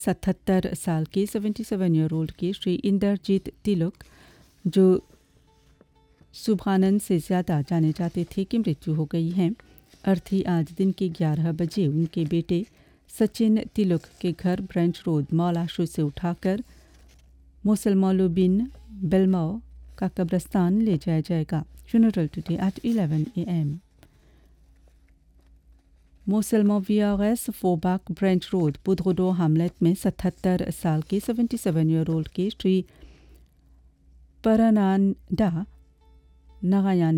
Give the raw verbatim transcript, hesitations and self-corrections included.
सतहत्तर साल के सेवेंटी सेवन ईयर ओल्ड के श्री इंद्रजीत तिलक जो सुभानंद से ज़्यादा जाने जाते थे की मृत्यु हो गई है। अर्थी आज दिन के ग्यारह बजे उनके बेटे सचिन तिलक के घर ब्रेंच रोड मौलाशु से उठाकर मुसलमानो बिन बेलमाओ का कब्रस्तान ले जाया जाएगा। Funeral today at eleven A M मोसलमो वियारेस फोबाक branch road पुद्रोडो Hamlet में सतहत्तर साल के सेवेंटी सेवन ईयर ओल्ड के श्री परनांडा नारायण